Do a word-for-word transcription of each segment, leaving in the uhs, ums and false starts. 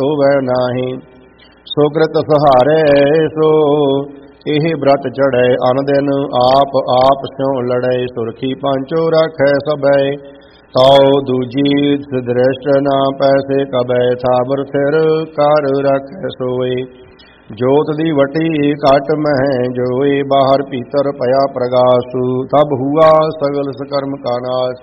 ਹੋਵੈ ਨਾਹੀ। ਸੁਕ੍ਰਿਤ ਸਹਾਰੇ ਸੋ ਇਹ ਬ੍ਰਤ ਚੜੈ ਅਨ ਦਿਨ, ਆਪ ਆਪ ਸਿਉ ਲੜੈ ਸੁਰਖੀ ਪੰਚੋ ਰਾਖੈ ਸਭੈ। ਤਉ ਦੂਜੀ ਦ੍ਰਿਸ਼ਟ ਨਾ ਪੈਸੇ ਕਬੈ, ਥਾਬਰ ਸਿਰ ਕਰ ਰੱਖੈ ਸੋਏ। ਜੋਤ ਦੀ ਵਟੀ ਘਟ ਮਹਿ ਜੋਏ, ਬਾਹਰ ਭੀਤਰ ਭਇਆ ਪ੍ਰਗਾਸੁ। ਤਬ ਹੁਆ ਸਗਲ ਸਕਰਮ ਕਾ ਨਾਸ,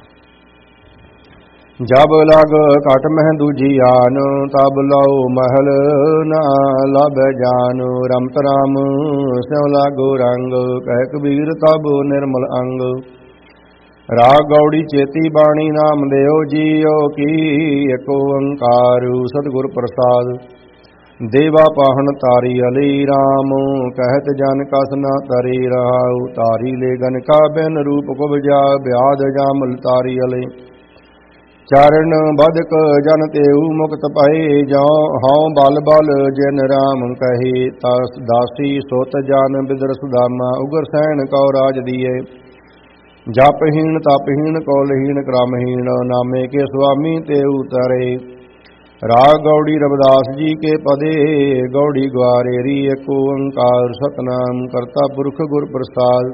ਜਬ ਲਗ ਘਟ ਮਹਿ ਦੂਜੀ ਆਨ। ਤਬ ਲਉ ਮਹਲ ਨਾ ਲਭੈ ਜਾਨ, ਰਮਤ ਰਾਮ ਸਿਉ ਲਾਗੋ ਰੰਗ। ਕਹਿ ਕਬੀਰ ਤਬ ਨਿਰਮਲ ਅੰਗ, ਰਾਗ ਗੌੜੀ ਚੇਤੀ ਬਾਣੀ ਨਾਮ ਦਿਓ ਜੀਓ ਕੀ। ਏਕ ਓੰਕਾਰ ਸਤਿਗੁਰ ਪ੍ਰਸਾਦ, ਦੇਵਾ ਪਾਹਣ ਤਾਰੀ ਅਲੀ ਰਾਮ। ਕਹਿਤ ਜਨ ਕਸ ਨਾ ਤਰੀ ਰਹਾਉ, ਤਾਰੀ ਲੈ ਗਨ ਕਾ ਬਿਨ ਰੂਪ ਕੁਬਜਾ। ਬਿਆਦ ਜਾਮਲ ਤਾਰੀ ਅਲੇ, ਚਰਨ ਬਦਕ ਜਨ ਤੇਊ ਮੁਕਤ ਪਏ। ਜਉ ਹਉ ਬਲ ਬਲ ਜਿਨ ਰਾਮ ਕਹੇ, ਤਸ ਦਾਸੀ ਸੁਤ ਜਨ ਬਿਦਰ ਸੁਦਾਮਾ। ਉਗਰ ਸੈਨ ਕਉ ਰਾਜ ਦੀਏ, ਜਪਹੀਣ ਤਪਹੀਣ ਕੌਲਹੀਣ ਕ੍ਰਮਹੀਣ। ਨਾਮੇ ਕੇ ਸੁਆਮੀ ਤੇਊ ਤਰੇ, ਰਾਗ ਗੌੜੀ ਰਵਿਦਾਸ ਜੀ ਕੇ ਪਦੇ। ਗੌੜੀ ਗਵਾਰੇਰੀ ਏਕ ਓੰਕਾਰ ਸਤਨਾਮ ਕਰਤਾ ਪੁਰਖ ਗੁਰ ਪ੍ਰਸਾਦ।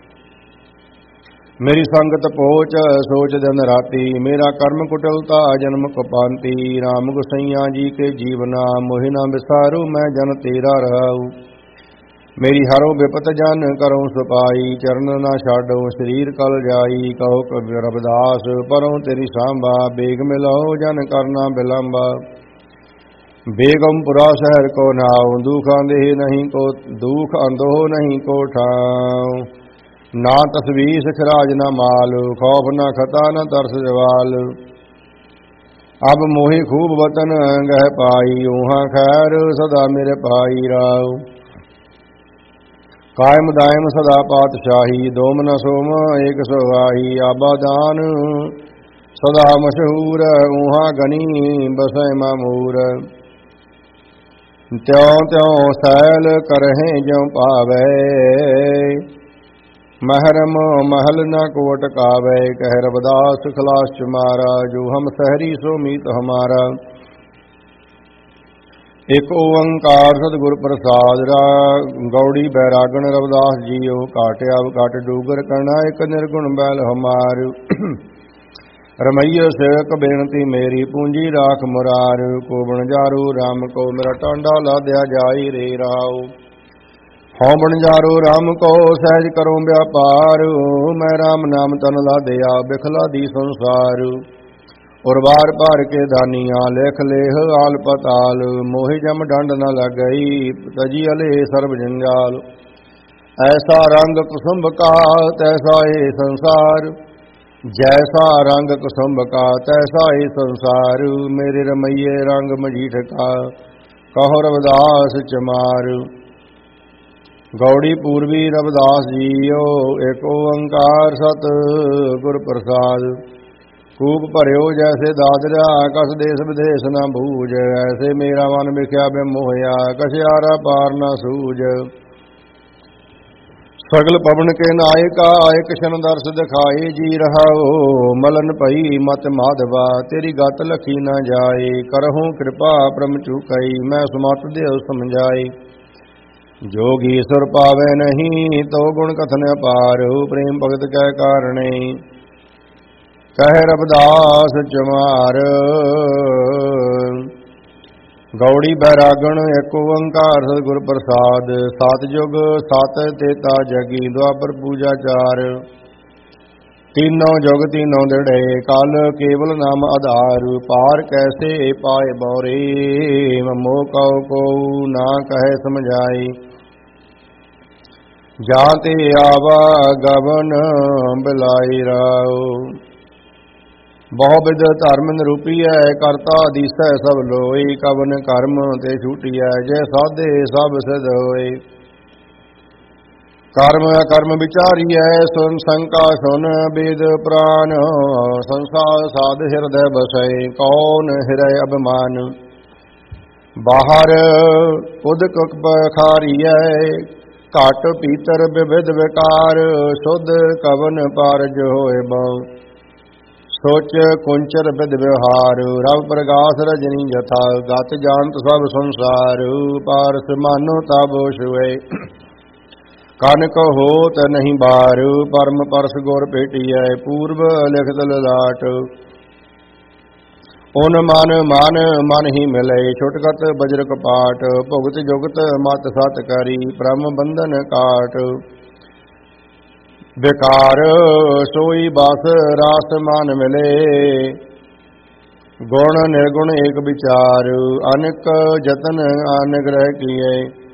ਮੇਰੀ ਸੰਗਤ ਪੋਚ ਸੋਚ ਦਿਨ ਰਾਤੀ, ਮੇਰਾ ਕਰਮ ਕੁਟਲਤਾ ਜਨਮ ਕਪਾਂਤੀ। ਰਾਮ ਗੁਸਈਆਂ ਜੀ ਕੇ ਜੀਵਨਾ, ਮੋਹਿ ਨਾ ਵਿਸਾਰੂ ਮੈਂ ਜਨ ਤੇਰਾ ਰਹਾਉ। ਮੇਰੀ ਹਰੋ ਬਿਪਤ ਜਨ ਕਰਉ ਸੁਪਾਈ, ਚਰਨ ਨਾ ਛਾਡੋ ਸਰੀਰ ਕਲ ਜਾਈ। ਕਹੋ ਕਬਿ ਰਵਿਦਾਸ ਪਰੋਂ ਤੇਰੀ ਸਾਂਭਾ, ਬੇਗ ਮਿਲਾਓ ਜਨ ਕਰਨਾ ਬਿਲੰਬਾ। ਬੇਗਮਪੁਰਾ ਸ਼ਹਿਰ ਕੋ ਨਾਉ, ਦੁਖ ਆਂਦੇ ਨਹੀਂ ਕੋ ਦੁਖ ਅੰਦੋਹ ਨਹੀਂ ਕੋ ਠਾਉ। ਨਾ ਤਸਵੀਸ ਖਰਾਜ ਨਾ ਮਾਲ, ਖੌਫ ਨਾ ਖਤਾ ਨਾ ਤਰਸ ਜਵਾਲ। ਅਬ ਮੋਹਿ ਖੂਬ ਵਤਨ ਗਹਿ ਪਾਈ, ਊਹਾਂ ਖੈਰ ਸਦਾ ਮੇਰੇ ਪਾਈ ਰਾਉ। ਕਾਇਮ ਦਾਇਮ ਸਦਾ ਪਾਤਸ਼ਾਹੀ, ਦੋਮ ਨ ਸੋਮ ਏਕ ਸੁਹਾਈ। ਆਬਾਦਾਨ ਸਦਾ ਮਸ਼ਹੂਰ, ਊਹਾਂ ਗਨੀ ਬਸੈ ਮਾਮੂਰ। ਤਿਉ ਤਿਉ ਸੈਲ ਕਰਹਿ ਜਿਉ ਪਾਵੈ, ਮਹਰਮ ਮਹਲ ਨ ਕੋਟ ਕਾਵੈ। ਕਹਿ ਰਵਿਦਾਸ ਖਲਾਸ ਚੁਮਾਰਾ, ਜੋ ਹਮ ਸਹਰੀ ਸੋ ਮੀਤ ਹਮਾਰਾ। ਏਕ ਓੰਕਾਰ ਸਤਿਗੁਰ ਪ੍ਰਸਾਦ, ਗੌੜੀ ਬੈਰਾਗਣ ਰਵਿਦਾਸ ਜੀਓ। ਕਾਟਿਆ ਘਟ ਡੂਗਰ ਕਰਨਾ, ਇੱਕ ਨਿਰਗੁਣ ਬੈਲ ਹਮਾਰ। ਰਮਈਏ ਸੇਵਕ ਬੇਨਤੀ ਮੇਰੀ, ਪੂੰਜੀ ਰਾਖ ਮੁਰਾਰ। ਕੋ ਬਣਜਾਰੂ ਰਾਮ ਕੋ, ਮੇਰਾ ਟਾਂਡਾ ਲਾਦਿਆ ਜਾਈ ਰੇ ਰਾਉ। ਹਉ ਬਣਜਾਰੂ ਰਾਮ ਕੋ, ਸਹਿਜ ਕਰੋ ਵਿਆਪਾਰ। ਮੈਂ ਰਾਮ ਨਾਮ ਤਨ ਲਾਦਿਆ, ਬਿਖਲਾ ਦੀ ਸੰਸਾਰ। ਉਰਵਾਰ ਭਰ ਕੇ ਦਾਨੀਆਂ, ਲਿਖ ਲੇਹ ਆਲ ਪਤਾਲ। ਮੋਹਿ ਜਮ ਡੰਡ ਨ ਲੱਗਈ, ਤਜੀ ਅਲੇ ਸਰਬ ਜੰਜਾਲ। ਐਸਾ ਰੰਗ ਕੁਸੁੰਭ ਕਾ, ਤੈਸਾ ਏ ਸੰਸਾਰ। ਜੈਸਾ ਰੰਗ ਕੁਸੁੰਭ ਕਾ, ਤੈਸਾ ਏ ਸੰਸਾਰ। ਮੇਰੇ ਰਮਈਏ ਰੰਗ ਮਜੀਠ ਕਾ, ਕਹੋ ਰਵਿਦਾਸ ਚਮਾਰ। ਗੌੜੀ ਪੂਰਬੀ ਰਵਿਦਾਸ ਜੀਓ, ਏਕ ਓੰਕਾਰ ਸਤ ਗੁਰ ਪ੍ਰਸਾਦ। ਕੂਪ ਭਰਿਓ ਜੈਸੇ ਦਾਦਰਾ, ਕਸ ਦੇਸ ਵਿਦੇਸ ਨਾ ਬੂਝ। ਐਸੇ ਮੇਰਾ ਮਨ ਵਿਖਿਆ ਬਿਮੋਹਿਆ, ਕਛਿਆਰਾ ਪਾਰ ਨਾ ਸੂਝ। ਸਗਲ ਪਵਨ ਕੇ ਨਾਇਕਾ, ਇਕ ਸ਼ਨ ਦਰਸ ਦਿਖਾਏ। ਜੀ ਰਹਾਓ ਮਲਨ ਭਈ ਮਤ ਮਾਧਵਾ, ਤੇਰੀ ਗਤ ਲਖੀ ਨਾ ਜਾਏ। ਕਰਹੁ ਕਿਰਪਾ ਪ੍ਰਮ ਚੁਕਈ, ਮੈਂ ਸੁਮਤ ਦਿਓ ਸਮਝਾਏ। ਜੋਗੀ ਸੁਰ ਪਾਵੇ ਨਹੀਂ, ਤੋ ਗੁਣ ਕਥਨ ਅਪਾਰ। ਪ੍ਰੇਮ ਭਗਤ ਕੈ ਕਾਰਣੇ, ਕਹਿ ਰਵਿਦਾਸ ਚਮਾਰ। ਗੌੜੀ ਬੈਰਾਗਣ ਏਕ ਓੰਕਾਰ ਸਤਿਗੁਰ ਪ੍ਰਸਾਦ। ਸਤ ਜੁਗ ਸਤ ਤੇਤਾ ਜਗੀ, ਦੁਆਪਰ ਪੂਜਾ ਚਾਰ। तीनों जुग तीनों दृढ़े, काल केवल नाम आधार। पार कैसे पाए बौरे, ममो कौ को ना कहे समझाए। जाते आवा गवन बिलाई राव, बहु विध धर्म निरूपी है। करता दिसै सब लोई, कवन कर्म ते छूटिया। जय साधे सब सिद्ध होए, कर्म अकर्म विचारिय। सुन शंका सुन वेद पुराण, संसार साध हृदय बसै। कौन हृदय अभिमान, बाहर उदक बखारिय। घट भीतर विविध विकार, शुद्ध कवन पारज होए बहु। ਸੋਚ ਕੁੰਚਰ ਬਿਦ ਵਿਵਹਾਰ ਰਵ ਪ੍ਰਗਾਸ ਰਜਨੀ ਜਥਾ ਗਤ ਜਾਣਤ ਸਭ ਸੰਸਾਰ ਪਾਰਸ ਮਾਨੋ ਤਬ ਸੁਏ ਕਨਕ ਹੋਤ ਨਹੀਂ ਬਾਰ ਪਰਮ ਪਰਸ ਗੁਰ ਭੇਟੀਐ ਪੂਰਬ ਲਿਖਤ ਲਲਾਟ ਓਨ ਮਨ ਮਨ ਮਨ ਹੀ ਮਿਲੇ ਛੁਟਕਤ ਬਜਰ ਕਪਾਟ ਭੁਗਤ ਜੁਗਤ ਮਤ ਸਤ ਕਰੀ ਬ੍ਰਹਮ ਬੰਧਨ ਕਾਟ ਵਿਕਾਰ ਸੋਈ ਬਸ ਰਾਸ ਮਨ ਮਿਲੇ ਗੁਣ ਨਿਰਗੁਣ ਏਕ ਵਿਚਾਰ ਅਨਕ ਜਤਨ ਅਨਗ੍ਰਹਿ ਕੀਏ